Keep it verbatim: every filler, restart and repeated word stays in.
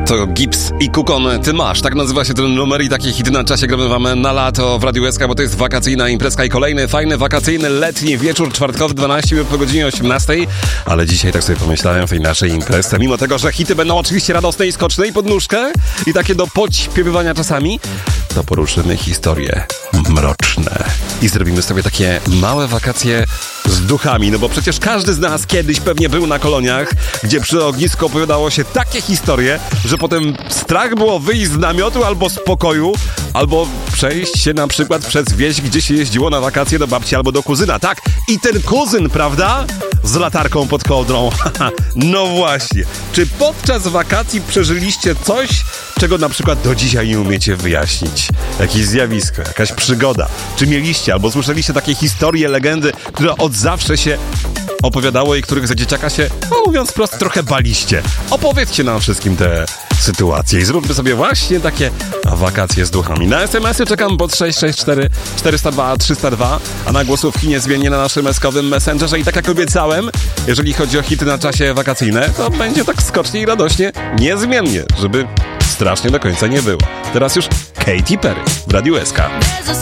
To Gibbs i Kukon, Ty masz. Tak nazywa się ten numer i takie hity na czasie gramy wam na lato w Radiu S K, bo to jest wakacyjna imprezka i kolejny fajny, wakacyjny, letni wieczór czwartkowy, dwanaście minut po godzinie osiemnastej. Ale dzisiaj tak sobie pomyślałem w tej naszej imprezie, mimo tego, że hity będą oczywiście radosne i skoczne i pod nóżkę i takie do podśpiewywania czasami, to poruszymy historie mroczne i zrobimy sobie takie małe wakacje z duchami, no bo przecież każdy z nas kiedyś pewnie był na koloniach, gdzie przy ognisku opowiadało się takie historie, że potem strach było wyjść z namiotu albo z pokoju, albo przejść się na przykład przez wieś, gdzie się jeździło na wakacje do babci albo do kuzyna. Tak, i ten kuzyn, prawda? Z latarką pod kołdrą. No właśnie. Czy podczas wakacji przeżyliście coś, czego na przykład do dzisiaj nie umiecie wyjaśnić? Jakieś zjawisko, jakaś przygoda. Czy mieliście albo słyszeliście takie historie, legendy, które od zawsze się opowiadało i których za dzieciaka się, no mówiąc prosto, trochę baliście? Opowiedzcie nam wszystkim te sytuacje i zróbmy sobie właśnie takie wakacje z duchami. Na es em esy czekam pod sześć sześć cztery czterysta dwa trzysta dwa, a na głosówki niezmiennie na naszym eskowym Messengerze. I tak jak obiecałem, jeżeli chodzi o hity na czasie wakacyjne, to będzie tak skocznie i radośnie, niezmiennie, żeby strasznie do końca nie było. Teraz już Katy Perry w Radiu S K.